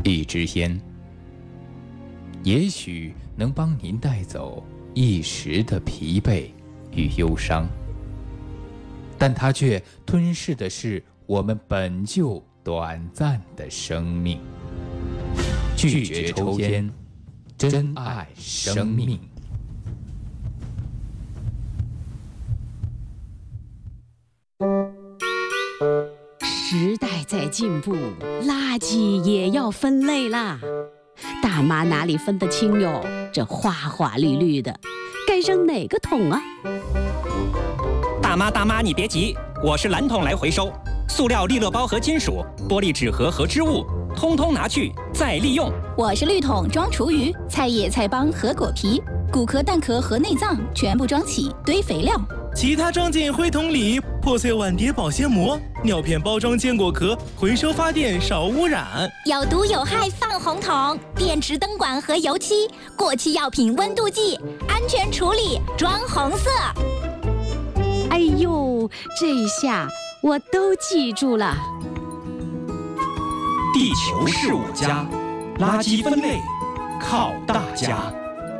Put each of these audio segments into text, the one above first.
一支烟，也许能帮您带走一时的疲惫与忧伤，但它却吞噬的是我们本就短暂的生命。拒绝抽烟，珍爱生命。 时代在进步，垃圾也要分类啦。大妈哪里分得清哟？这花花绿绿的，该扔哪个桶啊？ 大妈，你别急，我是蓝桶来回收。塑料利乐包和金属、玻璃纸盒和织物，通通拿去再利用。 我是绿桶装厨余，菜叶、菜帮和果皮，骨壳、蛋壳和内脏全部装起堆肥料。 其他装进灰桶里，破碎碗碟保鲜膜，尿片包装坚果壳，回收发电少污染。 有毒有害放红桶，电池灯管和油漆，过期药品温度计，安全处理装红色。 哎呦，这一下我都记住了。 地球是我家，垃圾分类靠大家。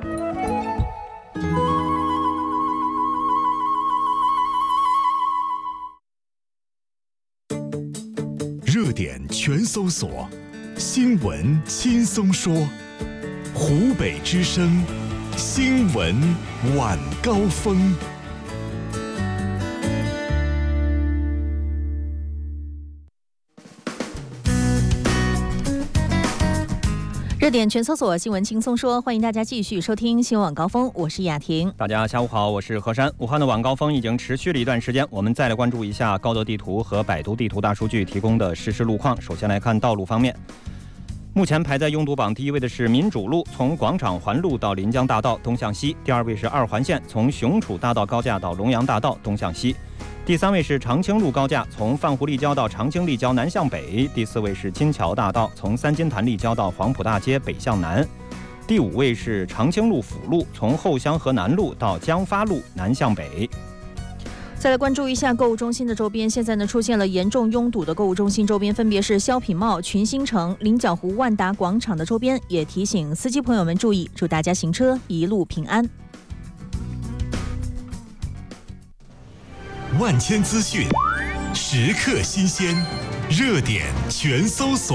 热点全搜索，新闻轻松说。湖北之声新闻晚高峰。 热点全搜索，新闻轻松说，欢迎大家继续收听新闻晚高峰，我是雅婷。 大家下午好，我是何山。武汉的晚高峰已经持续了一段时间，我们再来关注一下高德地图和百度地图大数据提供的实时路况。首先来看道路方面，目前排在拥堵榜第一位的是民主路，从广场环路到临江大道东向西；第二位是二环线，从雄楚大道高架到龙阳大道东向西；第三位是长青路高架，从泛湖立交到长青立交南向北；第四位是金桥大道，从三金潭立交到黄埔大街北向南；第五位是长青路辅路，从后乡河南路到江发路南向北。 再来关注一下购物中心的周边，现在呢出现了严重拥堵的购物中心周边，分别是肖品茂、群星城、菱角湖万达广场的周边，也提醒司机朋友们注意，祝大家行车一路平安。 万千资讯，时刻新鲜，热点全搜索。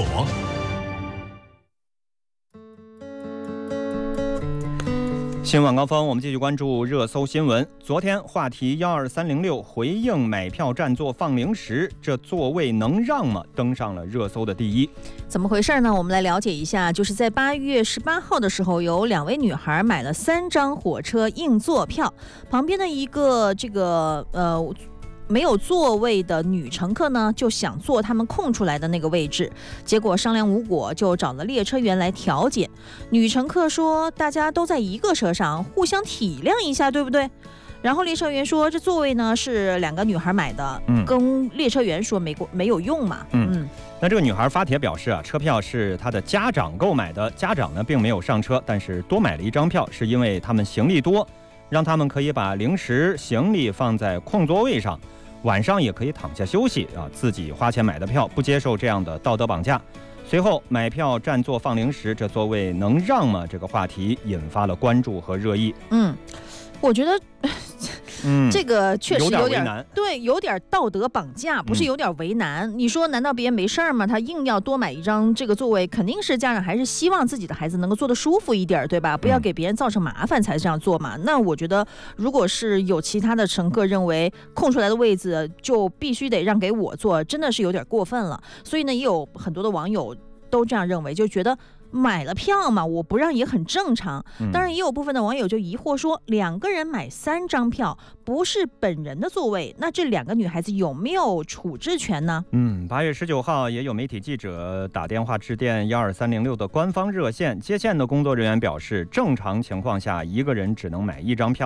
新闻晚高峰，我们继续关注热搜新闻。昨天话题12306回应买票占座放零食，这座位能让吗？登上了热搜的第一。 怎么回事呢？我们来了解一下。就是在8月18号的时候，有2位女孩买了3张火车硬座票，旁边的一个没有座位的女乘客呢，就想坐他们空出来的那个位置，结果商量无果，就找了列车员来调解。女乘客说，大家都在一个车上，互相体谅一下，对不对？然后列车员说，这座位呢是2个女孩买的，跟列车员说没有用嘛。 那这个女孩发帖表示啊，车票是她的家长购买的，家长呢并没有上车，但是多买了1张票，是因为他们行李多，让他们可以把零食、行李放在空座位上。晚上也可以躺下休息啊，自己花钱买的票，不接受这样的道德绑架。随后买票占座放零食，这座位能让吗？这个话题引发了关注和热议。 我觉得这个确实有点为难， 对，有点道德绑架，不是有点为难。你说难道别人没事吗？他硬要多买1张这个座位，肯定是家长还是希望自己的孩子能够坐得舒服一点，对吧？不要给别人造成麻烦才这样做嘛。那我觉得如果是有其他的乘客认为空出来的位子就必须得让给我坐，真的是有点过分了。所以呢，也有很多的网友都这样认为，就觉得买了票嘛，我不让也很正常。当然也有部分的网友就疑惑说，2个人买3张票不是本人的座位，那这2个女孩子有没有处置权呢 ？8月19号也有媒体记者打电话致电12306的官方热线，接线的工作人员表示，正常情况下1个人只能买1张票，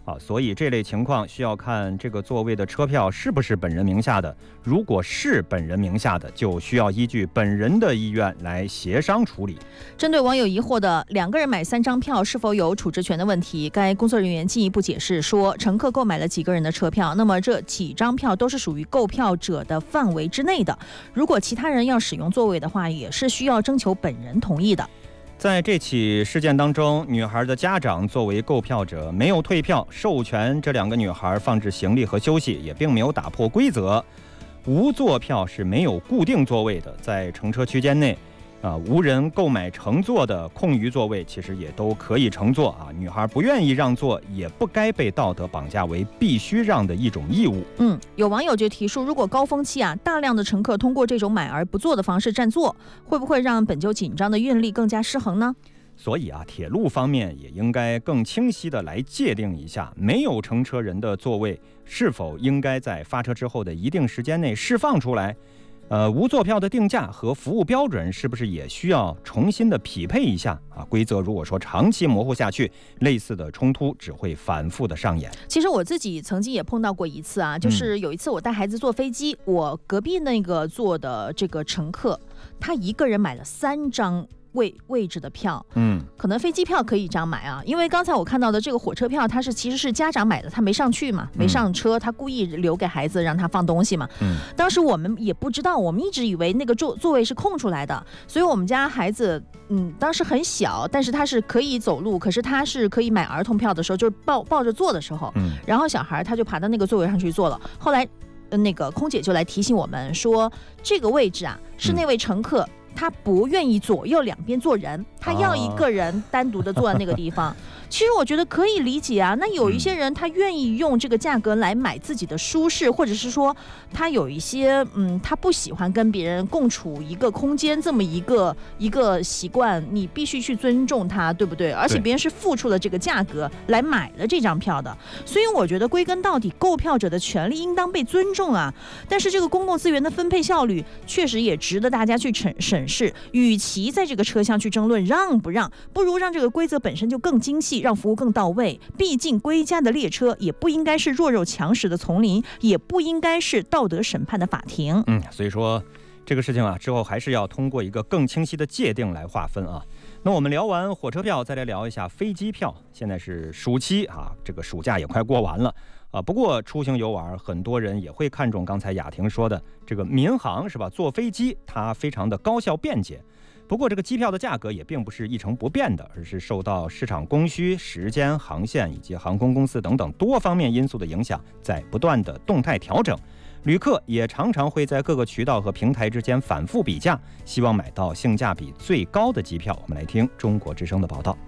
所以这类情况需要看这个座位的车票是不是本人名下的。如果是本人名下的，就需要依据本人的意愿来协商处理。 针对网友疑惑的2个人买3张票是否有处置权的问题，该工作人员进一步解释说，乘客购买了几个人的车票，那么这几张票都是属于购票者的范围之内的，如果其他人要使用座位的话，也是需要征求本人同意的。 在这起事件当中，女孩的家长作为购票者没有退票，授权这2个女孩放置行李和休息，也并没有打破规则。无座票是没有固定座位的，在乘车区间内无人购买乘坐的空余座位其实也都可以乘坐女孩不愿意让座，也不该被道德绑架为必须让的一种义务。 有网友就提出，如果高峰期大量的乘客通过这种买而不坐的方式占座，会不会让本就紧张的运力更加失衡呢？ 所以铁路方面也应该更清晰的来界定一下，没有乘车人的座位是否应该在发车之后的一定时间内释放出来。无座票的定价和服务标准是不是也需要重新的匹配一下规则如果说长期模糊下去，类似的冲突只会反复的上演。 其实我自己曾经也碰到过一次就是有一次我带孩子坐飞机，我隔壁那个坐的这个乘客，他一个人买了3张位置的票，可能飞机票可以这样买因为刚才我看到的这个火车票，它其实是家长买的，他没上去嘛，没上车，他故意留给孩子让他放东西嘛。当时我们也不知道，我们一直以为那个座位是空出来的，所以我们家孩子当时很小，但是他是可以走路，可是他是可以买儿童票的时候，就是抱着坐的时候，然后小孩他就爬到那个座位上去坐了。后来那个空姐就来提醒我们说，这个位置是那位乘客他不愿意左右两边坐人，他要一个人单独的坐在那个地方。其实我觉得可以理解那有一些人他愿意用这个价格来买自己的舒适，或者是说他有一些他不喜欢跟别人共处一个空间这么一个习惯，你必须去尊重他，对不对？而且别人是付出了这个价格来买了这张票的，所以我觉得归根到底，购票者的权利应当被尊重但是这个公共资源的分配效率确实也值得大家去审视。与其在这个车厢去争论让不让，不如让这个规则本身就更精细，让服务更到位。毕竟归家的列车也不应该是弱肉强食的丛林，也不应该是道德审判的法庭。 所以说这个事情之后还是要通过一个更清晰的界定来划分那我们聊完火车票，再来聊一下飞机票。现在是暑期这个暑假也快过完了不过出行游玩，很多人也会看重刚才雅婷说的这个民航是吧？坐飞机它非常的高效便捷。不过这个机票的价格也并不是一成不变的，而是受到市场供需、时间、航线以及航空公司等等多方面因素的影响，在不断的动态调整。旅客也常常会在各个渠道和平台之间反复比价，希望买到性价比最高的机票。我们来听中国之声的报道。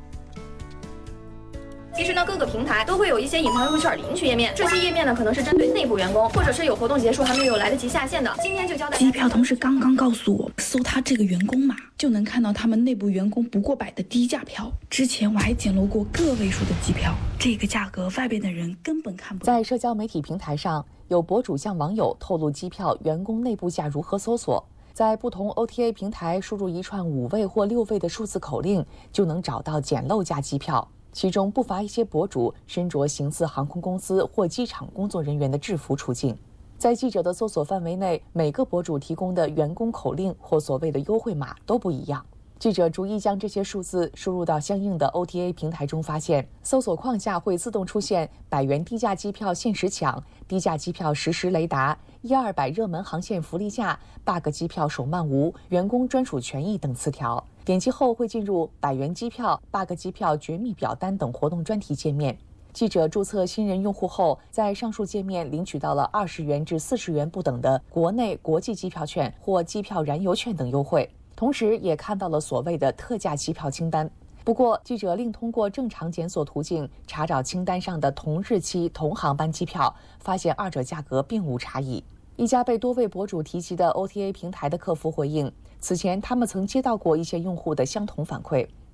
其实呢，各个平台都会有一些隐藏优惠券领取页面，这些页面呢可能是针对内部员工，或者是有活动结束还没有来得及下线的。今天就交代机票同事刚刚告诉我，搜他这个员工码就能看到他们内部员工不过百的低价票。之前我还捡漏过个位数的机票，这个价格外边的人根本看不到。 在社交媒体平台上，有博主向网友透露机票员工内部价如何搜索。在不同 OTA 平台输入一串5位或6位的数字口令，就能找到捡漏价机票。其中不乏一些博主身着形似航空公司或机场工作人员的制服出镜。在记者的搜索范围内，每个博主提供的员工口令或所谓的优惠码都不一样。记者逐一将这些数字输入到相应的 OTA 平台中，发现搜索框下会自动出现100元低价机票限时抢、低价机票实时雷达、1-200热门航线福利价、bug 机票首漫无、员工专属权益等词条。点击后会进入100元机票、bug 机票绝密表单等活动专题界面。记者注册新人用户后，在上述界面领取到了20元至40元不等的国内国际机票券或机票燃油券等优惠，同时也看到了所谓的特价机票清单。不过记者另通过正常检索途径查找清单上的同日期同航班机票，发现二者价格并无差异。一家被多位博主提及的 OTA 平台的客服回应，此前他们曾接到过一些用户的相同反馈，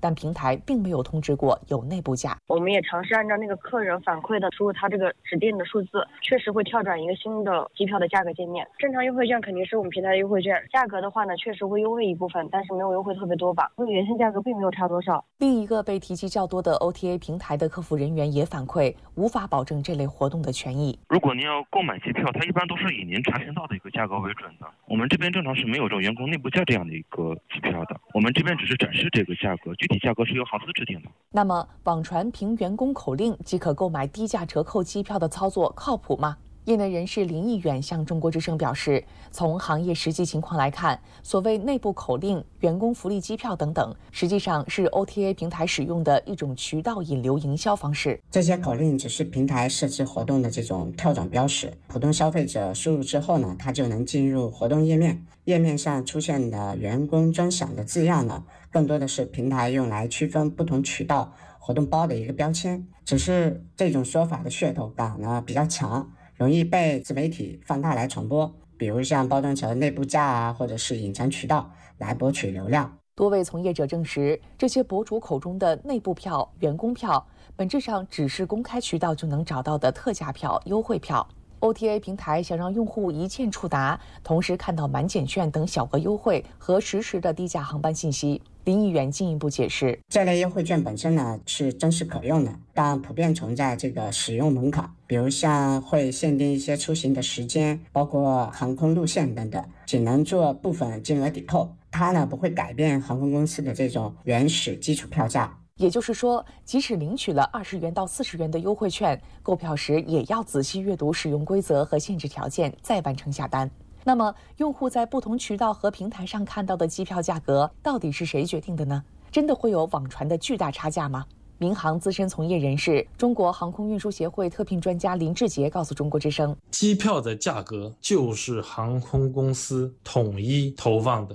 但平台并没有通知过有内部价。 我们也尝试按照那个客人反馈的输入他这个指定的数字，确实会跳转一个新的机票的价格界面。正常优惠券肯定是我们平台的优惠券，价格的话呢，确实会优惠一部分，但是没有优惠特别多吧，和原先价格并没有差多少。 另一个被提及较多的 OTA 平台的客服人员也反馈，无法保证这类活动的权益。 如果您要购买机票，它一般都是以您查询到的一个价格为准的。我们这边正常是没有这种员工内部价这样的一个机票的，我们这边只是展示这个价格，具体价格是由航司制定的。 那么，网传凭员工口令即可购买低价折扣机票的操作靠谱吗？业内人士林毅远向中国之声表示，从行业实际情况来看，所谓内部口令、员工福利机票等等，实际上是 OTA 平台使用的一种渠道引流营销方式。 这些口令只是平台设置活动的这种跳转标识，普通消费者输入之后呢，他就能进入活动页面。页面上出现的员工专享的字样呢，更多的是平台用来区分不同渠道活动包的一个标签。只是这种说法的噱头感呢比较强，容易被自媒体放大来传播，比如像包装成内部价啊，或者是隐藏渠道来博取流量。 多位从业者证实，这些博主口中的内部票、员工票，本质上只是公开渠道就能找到的特价票、优惠票。OTA 平台想让用户一键触达，同时看到满减券等小额优惠和实时的低价航班信息。林毅远进一步解释， 这类优惠券本身呢是真实可用的，但普遍存在这个使用门槛，比如像会限定一些出行的时间，包括航空路线等等，只能做部分金额抵扣，它呢不会改变航空公司的这种原始基础票价。 也就是说，即使领取了20元到40元的优惠券，购票时也要仔细阅读使用规则和限制条件，再完成下单。那么，用户在不同渠道和平台上看到的机票价格，到底是谁决定的呢？真的会有网传的巨大差价吗？民航资深从业人士、中国航空运输协会特聘专家林志杰告诉中国之声， 机票的价格就是航空公司统一投放的，